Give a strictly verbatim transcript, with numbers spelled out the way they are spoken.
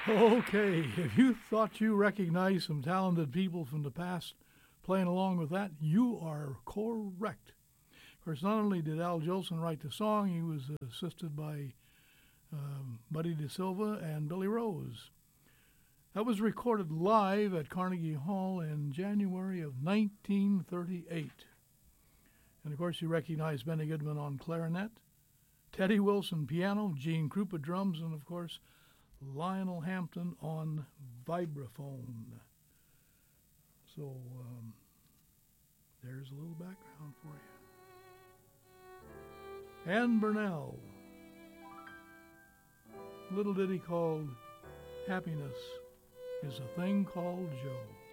Okay, if you thought you recognized some talented people from the past playing along with that, you are correct. Of course, not only did Al Jolson write the song, he was assisted by um, Buddy DeSilva and Billy Rose. That was recorded live at Carnegie Hall in January of nineteen thirty-eight. And of course, you recognize Benny Goodman on clarinet, Teddy Wilson piano, Gene Krupa drums, and of course, Lionel Hampton on vibraphone. So um, there's a little background for you. Ann Burnell, little ditty called Happiness is a Thing Called Joe.